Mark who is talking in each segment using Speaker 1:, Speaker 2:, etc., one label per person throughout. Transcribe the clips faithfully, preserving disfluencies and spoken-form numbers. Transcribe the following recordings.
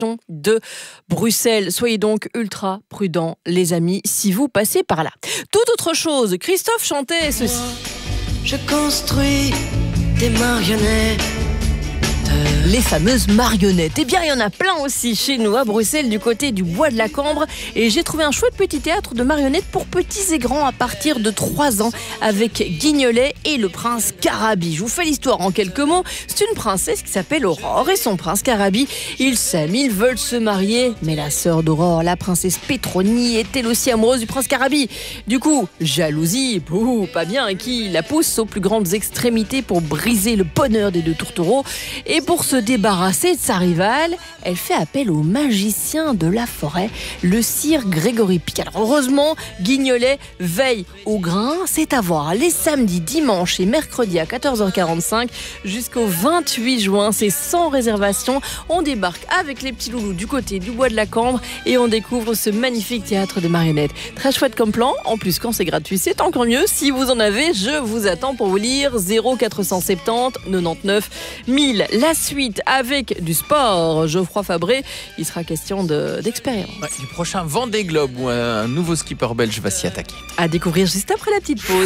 Speaker 1: de Bruxelles. Soyez donc ultra prudents, les amis, si vous passez par là. Toute autre chose, Christophe chantait ceci.
Speaker 2: Je construis des marionnettes.
Speaker 1: Les fameuses marionnettes. Eh bien, il y en a plein aussi chez nous à Bruxelles, du côté du Bois de la Cambre. Et j'ai trouvé un chouette petit théâtre de marionnettes pour petits et grands à partir de trois ans avec Guignolet et le prince Carabi. Je vous fais l'histoire en quelques mots. C'est une princesse qui s'appelle Aurore et son prince Carabi. Ils s'aiment, ils veulent se marier. Mais la sœur d'Aurore, la princesse Pétronie, est elle aussi amoureuse du prince Carabi. Du coup, jalousie, bouh, pas bien, qui la pousse aux plus grandes extrémités pour briser le bonheur des deux tourtereaux. Et pour se débarrasser de sa rivale, elle fait appel au magicien de la forêt, le sire Grégory Pic. Alors heureusement, Guignolet veille au grain. C'est à voir les samedis, dimanches et mercredis à quatorze heures quarante-cinq jusqu'au vingt-huit juin. C'est sans réservation. On débarque avec les petits loulous du côté du Bois de la Cambre et on découvre ce magnifique théâtre de marionnettes. Très chouette comme plan. En plus, quand c'est gratuit, c'est encore mieux. Si vous en avez, je vous attends pour vous lire zéro quatre cent soixante-dix quatre-vingt-neuf mille. La suite avec du sport. Geoffroy Fabré, il sera question de, d'expérience.
Speaker 3: Ouais, du prochain Vendée Globe où un nouveau skipper belge va s'y attaquer.
Speaker 1: À découvrir juste après la petite pause.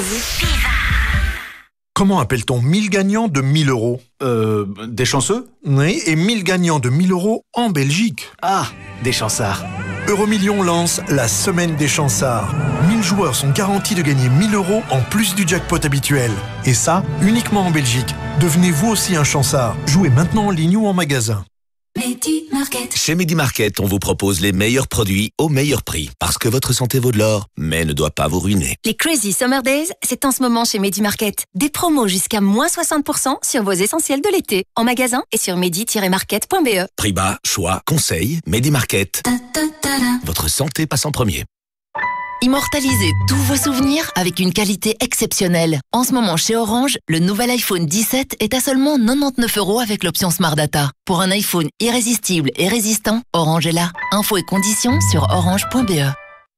Speaker 4: Comment appelle-t-on mille gagnants de mille euros ?
Speaker 5: Euh, des chanceux ?
Speaker 4: Oui, et mille gagnants de mille euros en Belgique.
Speaker 5: Ah, des chansards.
Speaker 4: Euromillions lance la semaine des chansards. mille joueurs sont garantis de gagner mille euros en plus du jackpot habituel. Et ça, uniquement en Belgique. Devenez vous aussi un chansard. Jouez maintenant en ligne ou en magasin.
Speaker 6: Medi Market.
Speaker 7: Chez Medi Market, on vous propose les meilleurs produits au meilleur prix. Parce que votre santé vaut de l'or, mais ne doit pas vous ruiner.
Speaker 6: Les Crazy Summer Days, c'est en ce moment chez Medi Market. Des promos jusqu'à moins soixante pour cent sur vos essentiels de l'été. En magasin et sur medi tiret market point b e.
Speaker 7: Prix bas, choix, conseils, Medi Market.
Speaker 6: Ta, ta, ta, ta.
Speaker 7: Votre santé passe en premier.
Speaker 8: Immortalisez tous vos souvenirs avec une qualité exceptionnelle. En ce moment, chez Orange, le nouvel iPhone dix-sept est à seulement quatre-vingt-dix-neuf euros avec l'option Smart Data. Pour un iPhone irrésistible et résistant, Orange est là. Infos et conditions sur orange point b e.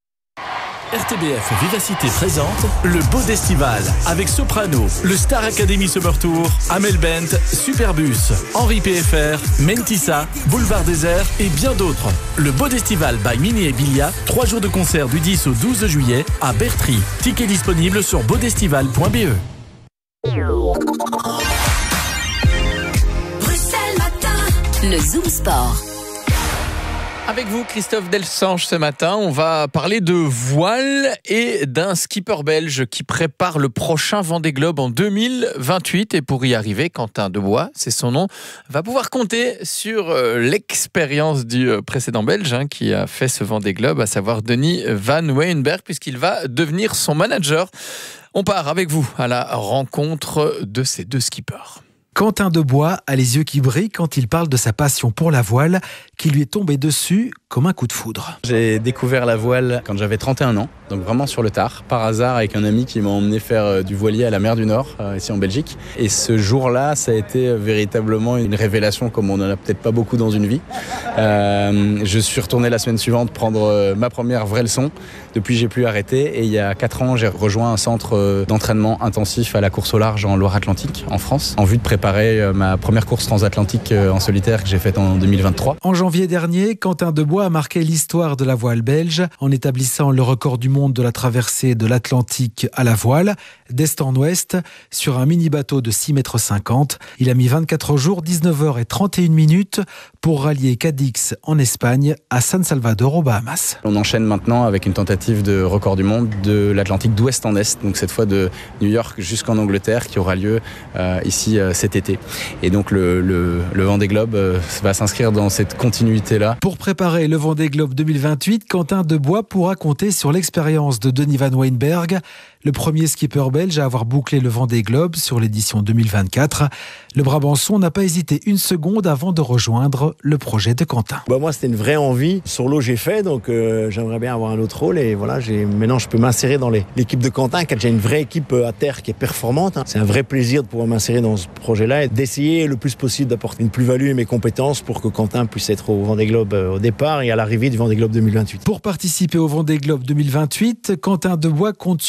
Speaker 9: R T B F Vivacité présente le Bodestival avec Soprano, le Star Academy Summer Tour, Amel Bent, Superbus, Henri P F R, Mentissa, Boulevard Désert et bien d'autres. Le Bodestival by Mini et Bilia, trois jours de concert du dix au douze juillet à Bertry. Tickets disponibles sur bodestival point b e.
Speaker 6: Bruxelles Matin.
Speaker 8: Le Zoom Sport.
Speaker 3: Avec vous, Christophe Delsange, ce matin, on va parler de voile et d'un skipper belge qui prépare le prochain Vendée Globe en deux mille vingt-huit. Et pour y arriver, Quentin Debois, c'est son nom, va pouvoir compter sur l'expérience du précédent belge hein, qui a fait ce Vendée Globe, à savoir Denis Van Weyenberg, puisqu'il va devenir son manager. On part avec vous à la rencontre de ces deux skippers.
Speaker 10: Quentin Debois a les yeux qui brillent quand il parle de sa passion pour la voile qui lui est tombée dessus comme un coup de foudre.
Speaker 11: J'ai découvert la voile quand j'avais trente et un ans, donc vraiment sur le tard, par hasard avec un ami qui m'a emmené faire du voilier à la mer du Nord, ici en Belgique. Et ce jour-là, ça a été véritablement une révélation comme on n'en a peut-être pas beaucoup dans une vie. Euh, je suis retourné la semaine suivante prendre ma première vraie leçon. Depuis, j'ai plus arrêté et il y a quatre ans, j'ai rejoint un centre d'entraînement intensif à la course au large en Loire-Atlantique, en France, en vue de préparer ma première course transatlantique en solitaire que j'ai faite en deux mille vingt-trois.
Speaker 10: En janvier dernier, Quentin Debois a marqué l'histoire de la voile belge en établissant le record du monde de la traversée de l'Atlantique à la voile, d'est en ouest, sur un mini-bateau de six mètres cinquante. Il a mis vingt-quatre jours, dix-neuf heures trente et une minutes pour rallier Cadix en Espagne à San Salvador aux Bahamas.
Speaker 11: On enchaîne maintenant avec une tentative de record du monde de l'Atlantique d'ouest en est, donc cette fois de New York jusqu'en Angleterre, qui aura lieu euh, ici euh, cet été. Et donc le, le, le Vendée Globe euh, va s'inscrire dans cette continuité-là.
Speaker 10: Pour préparer le Vendée Globe deux mille vingt-huit, Quentin Debois pourra compter sur l'expérience de Denis Van Weyenberg, le premier skipper belge à avoir bouclé le Vendée Globe sur l'édition deux mille vingt-quatre. Le Brabançon n'a pas hésité une seconde avant de rejoindre le projet de Quentin.
Speaker 12: Bah moi, c'était une vraie envie. Sur l'eau, j'ai fait, donc euh, j'aimerais bien avoir un autre rôle. Et voilà, j'ai... maintenant, je peux m'insérer dans les... l'équipe de Quentin, qui a déjà une vraie équipe à terre qui est performante. Hein. C'est un vrai plaisir de pouvoir m'insérer dans ce projet-là et d'essayer le plus possible d'apporter une plus-value et mes compétences pour que Quentin puisse être au Vendée Globe au départ et à l'arrivée du Vendée Globe deux mille vingt-huit.
Speaker 10: Pour participer au Vendée Globe deux mille vingt-huit, Quentin Debois compte sur un budget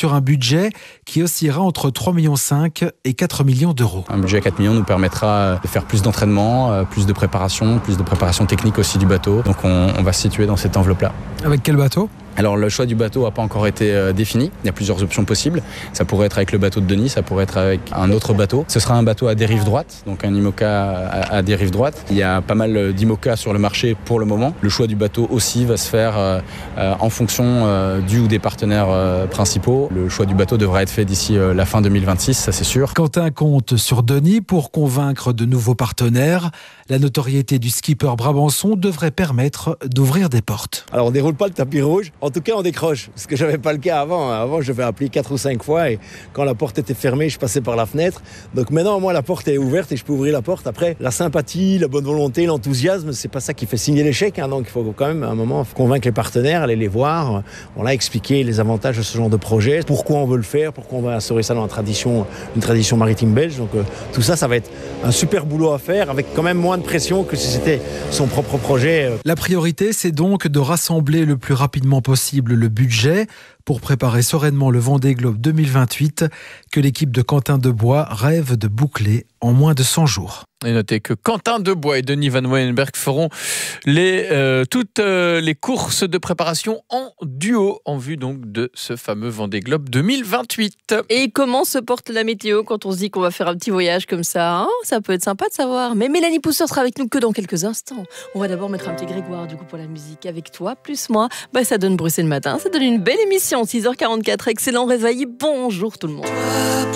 Speaker 10: budget qui oscillera entre trois virgule cinq millions et quatre millions d'euros.
Speaker 11: Un budget à quatre millions nous permettra de faire plus d'entraînement, plus de préparation, plus de préparation technique aussi du bateau. Donc on, on va se situer dans cette enveloppe-là.
Speaker 10: Avec quel bateau ?
Speaker 11: Alors le choix du bateau n'a pas encore été euh, défini, il y a plusieurs options possibles. Ça pourrait être avec le bateau de Denis, ça pourrait être avec un autre bateau. Ce sera un bateau à dérive droite, donc un IMOCA à, à dérive droite. Il y a pas mal d'IMOCA sur le marché pour le moment. Le choix du bateau aussi va se faire euh, euh, en fonction euh, du ou des partenaires euh, principaux. Le choix du bateau devra être fait d'ici euh, la fin deux mille vingt-six, ça c'est sûr.
Speaker 10: Quentin compte sur Denis pour convaincre de nouveaux partenaires. La notoriété du skipper Brabançon devrait permettre d'ouvrir des portes.
Speaker 12: Alors on déroule pas le tapis rouge, en tout cas on décroche, ce que j'avais pas le cas avant. Avant je devais appeler quatre ou cinq fois et quand la porte était fermée je passais par la fenêtre. Donc maintenant moi la porte est ouverte et je peux ouvrir la porte. Après la sympathie, la bonne volonté, l'enthousiasme, c'est pas ça qui fait signer l'échec, hein. Donc il faut quand même à un moment convaincre les partenaires, aller les voir, on a expliqué les avantages de ce genre de projet, pourquoi on veut le faire, pourquoi on va instaurer ça dans la tradition, une tradition maritime belge. Donc euh, tout ça, ça va être un super boulot à faire avec quand même moins de pression que si c'était son propre projet.
Speaker 10: La priorité, c'est donc de rassembler le plus rapidement possible le budget pour préparer sereinement le Vendée Globe deux mille vingt-huit que l'équipe de Quentin Debois rêve de boucler en moins de cent jours.
Speaker 3: Et notez que Quentin Debois et Denis Van Weyenberg feront les, euh, toutes euh, les courses de préparation en duo en vue donc de ce fameux Vendée Globe deux mille vingt-huit.
Speaker 1: Et comment se porte la météo quand on se dit qu'on va faire un petit voyage comme ça, hein? Ça peut être sympa de savoir. Mais Mélanie Pousseur sera avec nous que dans quelques instants. On va d'abord mettre un petit Grégoire du coup pour la musique avec toi, plus moi. Bah, ça donne Bruxelles Matin, ça donne une belle émission. six heures quarante-quatre, excellent réveil. Bonjour tout le monde.